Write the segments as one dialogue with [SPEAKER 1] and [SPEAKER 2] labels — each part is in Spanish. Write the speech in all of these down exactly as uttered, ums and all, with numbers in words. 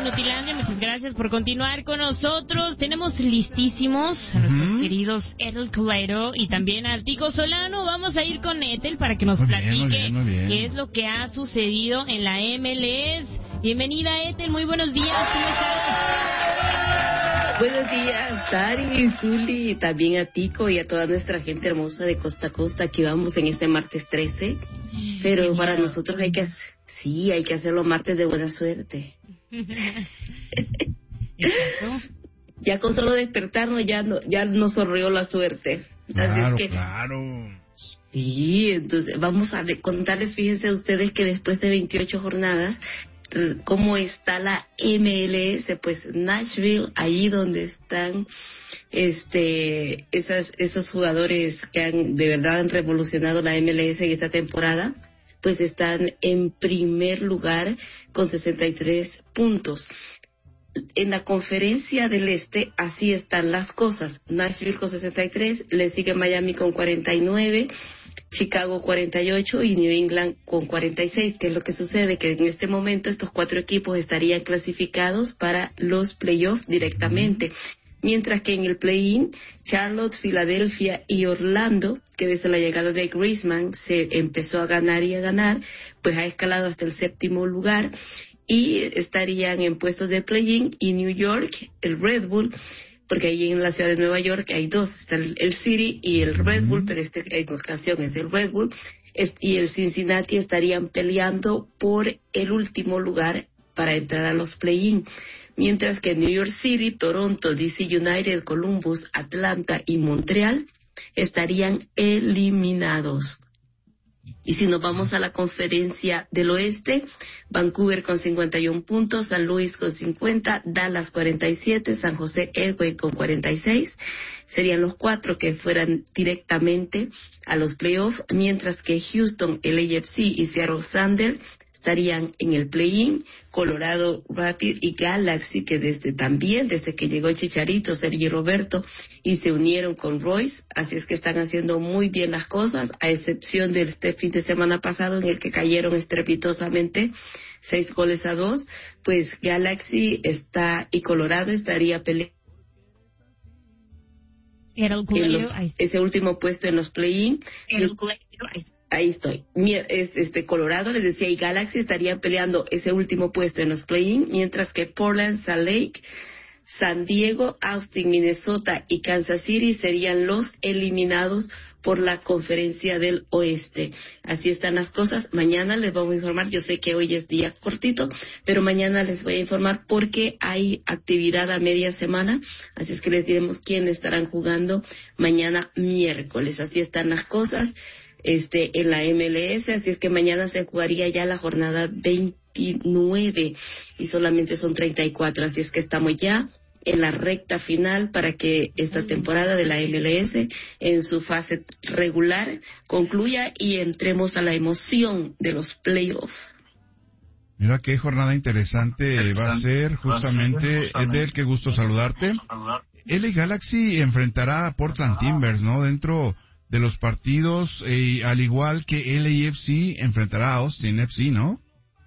[SPEAKER 1] Nutilandia, muchas gracias por continuar con nosotros. Tenemos listísimos a nuestros uh-huh. queridos Ethel Colero y también al Tico Solano. Vamos a ir con Ethel para que nos muy platique bien, muy bien, muy bien. qué es lo que ha sucedido en la M L S. Bienvenida, Ethel, muy buenos días, ¿cómo estás?
[SPEAKER 2] Buenos días, Tari, Zuli, y también a Tico y a toda nuestra gente hermosa de costa a costa. Aquí vamos en este martes trece, pero Bienvenida. Para nosotros hay que hacer, sí, hay que hacerlo martes de buena suerte. Ya con solo despertarnos ya, no, ya nos sonrió la suerte.
[SPEAKER 3] Claro,
[SPEAKER 2] Así es que,
[SPEAKER 3] claro.
[SPEAKER 2] Sí, entonces vamos a de, contarles, fíjense ustedes que después de veintiocho jornadas, cómo está la M L S, pues Nashville, allí donde están este esas esos jugadores que han de verdad han revolucionado la M L S en esta temporada, pues están en primer lugar con sesenta y tres puntos. En la conferencia del este, así están las cosas. Nashville con sesenta y tres, le sigue Miami con cuarenta y nueve, Chicago cuarenta y ocho y New England con cuarenta y seis. ¿Qué es lo que sucede? Que en este momento estos cuatro equipos estarían clasificados para los playoffs directamente. Mientras que en el play-in, Charlotte, Filadelfia y Orlando, que desde la llegada de Griezmann se empezó a ganar y a ganar, pues ha escalado hasta el séptimo lugar y estarían en puestos de play-in. Y New York, el Red Bull, porque ahí en la ciudad de Nueva York hay dos, está el, el City y el Red Bull, pero este en ocasión es el Red Bull, es, y el Cincinnati estarían peleando por el último lugar para entrar a los play-in. Mientras que New York City, Toronto, D C United, Columbus, Atlanta y Montreal estarían eliminados. Y si nos vamos a la conferencia del oeste, Vancouver con cincuenta y uno puntos, San Luis con cincuenta, Dallas cuarenta y siete, San José Earthquake con cuarenta y seis, serían los cuatro que fueran directamente a los playoffs, mientras que Houston, L A F C y Seattle Thunder estarían en el play-in. Colorado Rapid y Galaxy, que desde también, desde que llegó Chicharito, Sergi Roberto, y se unieron con Royce, así es que están haciendo muy bien las cosas, a excepción de este fin de semana pasado en el que cayeron estrepitosamente seis goles a dos, pues Galaxy está y Colorado estaría peleando en los, ese último puesto en los play-in. Ahí estoy. Este Colorado, les decía, y Galaxy estarían peleando ese último puesto en los play-in, mientras que Portland, Salt Lake, San Diego, Austin, Minnesota y Kansas City serían los eliminados por la conferencia del oeste. Así están las cosas. Mañana les vamos a informar. Yo sé que hoy es día cortito, pero mañana les voy a informar porque hay actividad a media semana. Así es que les diremos quién estarán jugando mañana miércoles. Así están las cosas. Este, en la M L S, así es que mañana se jugaría ya la jornada veintinueve y solamente son treinta y cuatro, así es que estamos ya en la recta final para que esta temporada de la M L S en su fase regular concluya y entremos a la emoción de los playoffs.
[SPEAKER 3] Mira qué jornada interesante, interesante va a ser justamente, Eder, qué gusto saludarte. L A Galaxy enfrentará a Portland Timbers, ¿no? Dentro de los partidos, eh, al igual que L A F C enfrentará a Austin F C, ¿no?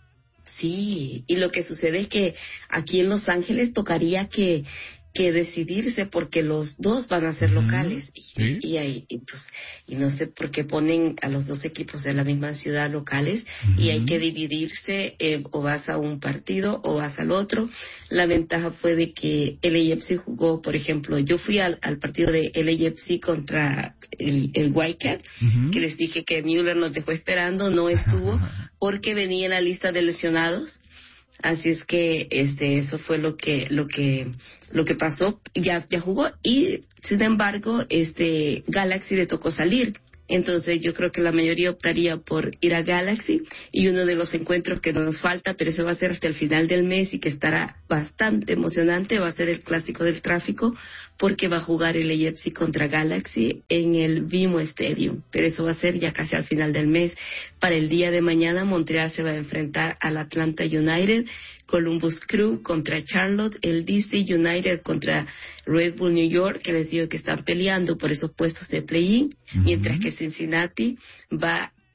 [SPEAKER 2] Sí, y lo que sucede es que aquí en Los Ángeles tocaría que que decidirse porque los dos van a ser uh-huh. locales y, ¿sí? y, y, y, pues, y no sé por qué ponen a los dos equipos de la misma ciudad locales uh-huh. y hay que dividirse, eh, o vas a un partido o vas al otro. La ventaja fue de que L A F C jugó, por ejemplo, yo fui al, al partido de L A F C contra el, el Whitecaps, uh-huh. que les dije que Müller nos dejó esperando, no estuvo porque venía en la lista de lesionados. Así es que este eso fue lo que lo que lo que pasó. Ya ya jugó y sin embargo este Galaxy le tocó salir. Entonces yo creo que la mayoría optaría por ir a Galaxy, y uno de los encuentros que nos falta, pero eso va a ser hasta el final del mes y que estará bastante emocionante, va a ser el clásico del tráfico, porque va a jugar el L A F C contra Galaxy en el B M O Stadium, pero eso va a ser ya casi al final del mes. Para el día de mañana Montreal se va a enfrentar al Atlanta United, Columbus Crew contra Charlotte, el D C United contra Red Bull New York, que les digo que están peleando por esos puestos de play-in, uh-huh. mientras que Cincinnati va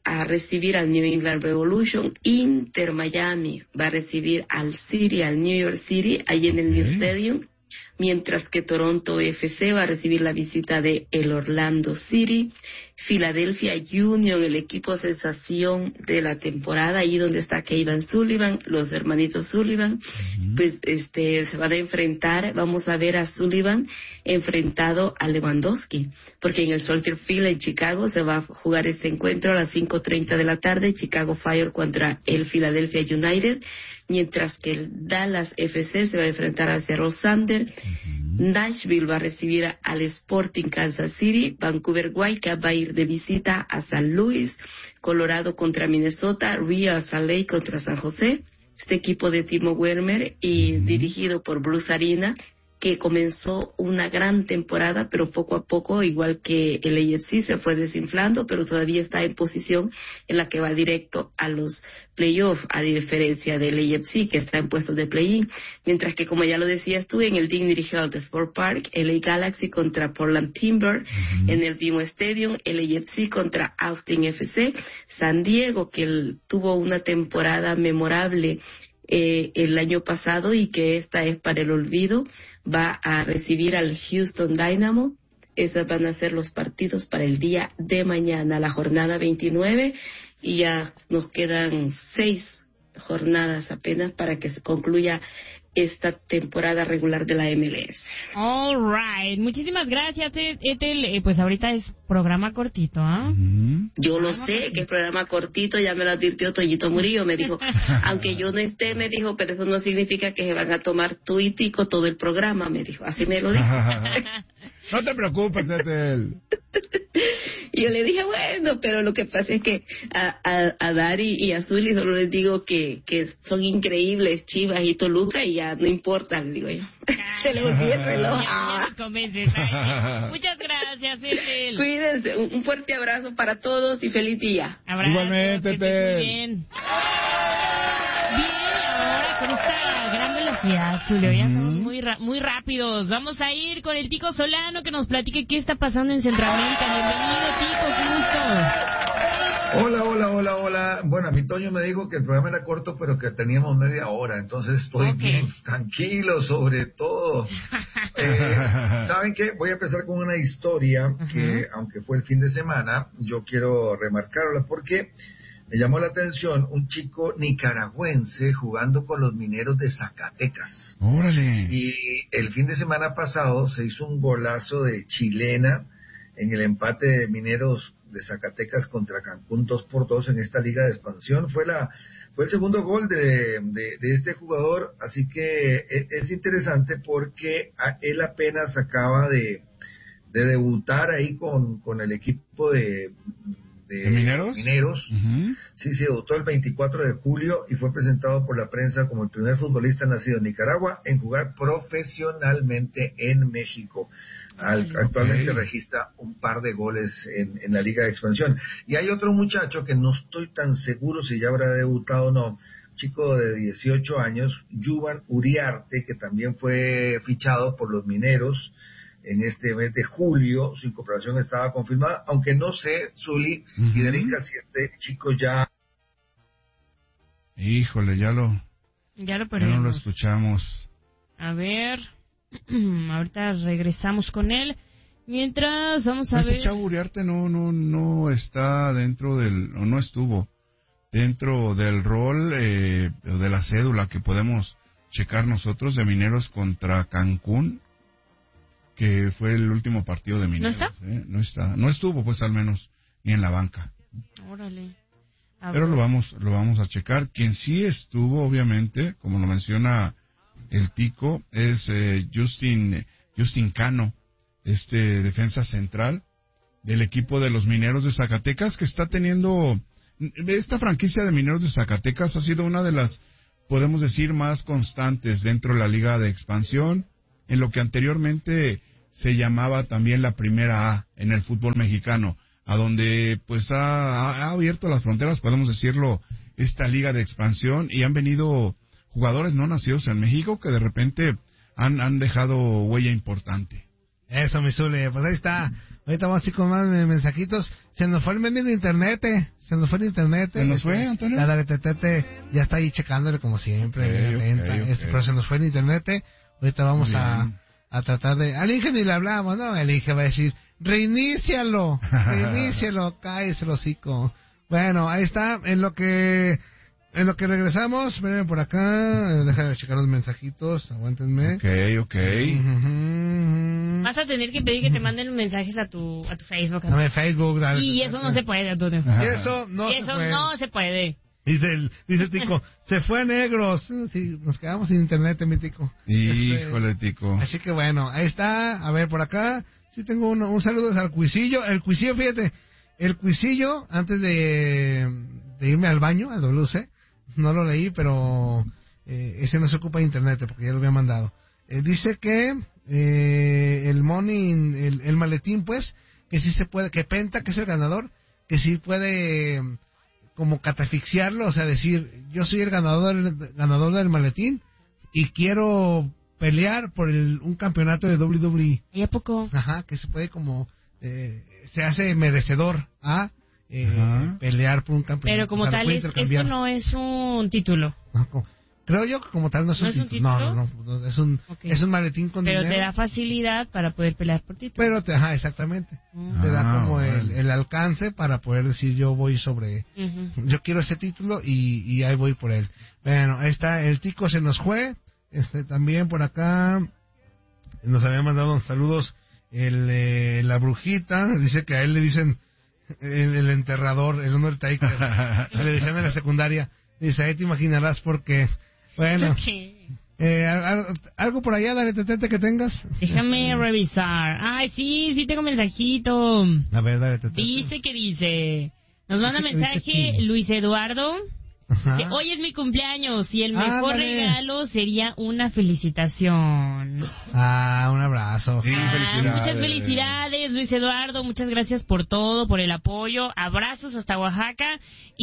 [SPEAKER 2] a recibir al New England Revolution. Inter Miami va a recibir al City, al New York City, ahí en el New Stadium. Mientras que Toronto F C va a recibir la visita de el Orlando City. Philadelphia Union, el equipo sensación de la temporada, ahí donde está Kevin Sullivan, los hermanitos Sullivan, uh-huh. pues este se van a enfrentar, vamos a ver a Sullivan enfrentado a Lewandowski, porque en el Soldier Field en Chicago se va a jugar este encuentro a las cinco treinta de la tarde, Chicago Fire contra el Philadelphia United, mientras que el Dallas F C se va a enfrentar al Seattle Sounders. Uh-huh. Nashville va a recibir al Sporting Kansas City, Vancouver Whitecaps va a ir de visita a San Luis, Colorado contra Minnesota, Real Salt Lake contra San José, este equipo de Timo Werner y uh-huh. dirigido por Bruce Arena, que comenzó una gran temporada, pero poco a poco, igual que el A F C, se fue desinflando, pero todavía está en posición en la que va directo a los playoffs, a diferencia del A F C, que está en puestos de play-in. Mientras que, como ya lo decías tú, en el Dignity Health Sport Park, L A Galaxy contra Portland Timber, uh-huh. en el B M O Stadium, el A F C contra Austin F C, San Diego, que el, tuvo una temporada memorable Eh, el año pasado y que esta es para el olvido, va a recibir al Houston Dynamo. Esos van a ser los partidos para el día de mañana, la jornada veintinueve, y ya nos quedan seis jornadas apenas para que se concluya esta temporada regular de la M L S.
[SPEAKER 1] All right. Muchísimas gracias, Ethel. Eh, pues ahorita es programa cortito, ¿ah? ¿eh?
[SPEAKER 2] Mm-hmm. Yo lo sé, cortito. Que es programa cortito, ya me lo advirtió Toñito Murillo, me dijo, aunque yo no esté, me dijo, pero eso no significa que se van a tomar tú y Tico todo el programa, me dijo, así me lo dijo.
[SPEAKER 3] No te preocupes, Ethel.
[SPEAKER 2] Y yo le dije, bueno, pero lo que pasa es que a, a, a Dari y a Zuli solo les digo que, que son increíbles Chivas y Toluca y ya no importa, les digo yo. Se le olvidó el reloj.
[SPEAKER 1] Ah. Ya muchas gracias, Ethel.
[SPEAKER 2] Cuídense, un, un fuerte abrazo para todos y feliz día.
[SPEAKER 1] Abrazo,
[SPEAKER 3] igualmente, Ethel.
[SPEAKER 1] Bien. Bien, ahora con esta gran velocidad, Julio, ya estamos muy, ra- muy rápidos. Vamos a ir con el Tico Solano que nos platique qué está pasando en Centroamérica. Bienvenido, Tico, qué gusto.
[SPEAKER 4] Hola, hola, hola, hola. Bueno, a mi Toño me dijo que el programa era corto, pero que teníamos media hora, entonces estoy okay. bien tranquilo sobre todo. eh, ¿Saben qué? Voy a empezar con una historia uh-huh. que, aunque fue el fin de semana, yo quiero remarcarla porque me llamó la atención un chico nicaragüense jugando con los Mineros de Zacatecas.
[SPEAKER 3] ¡Órale!
[SPEAKER 4] Y el fin de semana pasado se hizo un golazo de chilena en el empate de Mineros de Zacatecas contra Cancún dos por dos en esta liga de expansión. Fue la fue el segundo gol de, de, de este jugador, así que es, es interesante porque a, él apenas acaba de, de debutar ahí con, con el equipo de...
[SPEAKER 3] ¿De, ¿De Mineros?
[SPEAKER 4] Mineros. Uh-huh. Sí, se debutó el veinticuatro de julio y fue presentado por la prensa como el primer futbolista nacido en Nicaragua en jugar profesionalmente en México. Al, okay. Actualmente registra un par de goles en, en la Liga de Expansión. Y hay otro muchacho que no estoy tan seguro si ya habrá debutado o no, chico de dieciocho años, Yuvan Uriarte, que también fue fichado por los Mineros en este mes de julio. Su incorporación estaba confirmada, aunque no sé, Zuli uh-huh. y Derica, si este chico ya...
[SPEAKER 3] Híjole, ya lo...
[SPEAKER 1] Ya lo
[SPEAKER 3] perdimos. Ya no lo escuchamos.
[SPEAKER 1] A ver... ahorita regresamos con él. Mientras, vamos a
[SPEAKER 3] este
[SPEAKER 1] ver...
[SPEAKER 3] Este chavo Uriarte no, no, no está dentro del... o no estuvo dentro del rol eh, de la cédula que podemos checar nosotros de Mineros contra Cancún, que fue el último partido de Mineros.
[SPEAKER 1] ¿No está?
[SPEAKER 3] ¿eh? No está. No estuvo, pues, al menos, ni en la banca.
[SPEAKER 1] Órale. A
[SPEAKER 3] Pero
[SPEAKER 1] ver.
[SPEAKER 3] lo vamos, lo vamos a checar. Quien sí estuvo, obviamente, como lo menciona el Tico, es eh, Justin, Justin Cano, este defensa central del equipo de los Mineros de Zacatecas, que está teniendo... Esta franquicia de Mineros de Zacatecas ha sido una de las, podemos decir, más constantes dentro de la Liga de Expansión, en lo que anteriormente se llamaba también la Primera A en el fútbol mexicano, a donde pues ha, ha abierto las fronteras, podemos decirlo, esta Liga de Expansión, y han venido jugadores no nacidos en México que de repente han, han dejado huella importante.
[SPEAKER 5] Eso, mi Zule, pues ahí está Ahorita vamos así con más mensajitos. Se nos fue el medio de internet, eh. Se nos fue el internet.
[SPEAKER 3] ¿Se nos fue, Antonio?
[SPEAKER 5] La de Tetete ya está ahí checándole como siempre.
[SPEAKER 3] Okay, okay, okay.
[SPEAKER 5] Este, pero se nos fue el internet. Eh. Ahorita vamos a, a tratar de... Al Inge ni le hablamos, ¿no? El Inge va a decir, reinícialo, reinícialo, cállese el hocico. Bueno, ahí está, en lo que... En lo que regresamos, miren por acá, déjame checar los mensajitos, aguántenme.
[SPEAKER 3] Ok, ok.
[SPEAKER 5] Uh-huh.
[SPEAKER 1] Vas a tener que pedir que te manden mensajes a tu a tu Facebook.
[SPEAKER 5] Dame Facebook, dale.
[SPEAKER 1] Y eso no se puede, Antonio.
[SPEAKER 5] Y eso no
[SPEAKER 1] y eso
[SPEAKER 5] se puede.
[SPEAKER 1] no se puede.
[SPEAKER 5] Dice el, dice el Tico, se fue a negros. Sí, nos quedamos sin internet, mi Tico.
[SPEAKER 3] Híjole,
[SPEAKER 5] este,
[SPEAKER 3] Tico.
[SPEAKER 5] Así que bueno, ahí está. A ver, por acá, sí tengo uno, un saludo al Cuisillo. El Cuisillo, fíjate, el Cuisillo, antes de, de irme al baño, al W C, no lo leí, pero eh, ese no se ocupa de internet porque ya lo había mandado. Eh, dice que eh, el money, el, el maletín, pues, que sí se puede, que Penta, que es el ganador, que sí puede eh, como catafixiarlo, o sea, decir, yo soy el ganador, el ganador del maletín y quiero pelear por el, un campeonato de doble u doble u E.
[SPEAKER 1] ¿Y a poco?
[SPEAKER 5] Ajá, que se puede como, eh, se hace merecedor a... Eh, pelear por un campeonato.
[SPEAKER 1] Pero como tal, es, esto no es un título.
[SPEAKER 5] No, como, creo yo que como tal no es,
[SPEAKER 1] ¿No
[SPEAKER 5] un,
[SPEAKER 1] es un
[SPEAKER 5] título.
[SPEAKER 1] título.
[SPEAKER 5] No, no, no, es un, okay. Es un maletín con
[SPEAKER 1] Pero
[SPEAKER 5] dinero.
[SPEAKER 1] Te da facilidad para poder pelear por título.
[SPEAKER 5] Pero te, ajá, exactamente.
[SPEAKER 1] Uh-huh.
[SPEAKER 5] Te da como
[SPEAKER 3] ah,
[SPEAKER 5] el, el alcance para poder decir yo voy sobre, uh-huh. yo quiero ese título y, y ahí voy por él. Bueno, ahí está, el Tico se nos fue. Este, también por acá nos había mandado saludos el, eh, la brujita, dice que a él le dicen El, el enterrador, el Undertaker, le decían en la secundaria. Dice, ahí te imaginarás porque, bueno,
[SPEAKER 1] okay.
[SPEAKER 5] eh, algo, algo por allá, dale, tetete, que tengas.
[SPEAKER 1] Déjame revisar. Ay, sí, sí tengo mensajito.
[SPEAKER 5] A ver, dale, tetete.
[SPEAKER 1] Dice que dice, nos manda mensaje Luis Eduardo. Que hoy es mi cumpleaños y el mejor ah, regalo sería una felicitación.
[SPEAKER 5] Ah, un abrazo.
[SPEAKER 1] Sí, ah, felicidades. Muchas felicidades, Luis Eduardo. Muchas gracias por todo, por el apoyo. Abrazos hasta Oaxaca.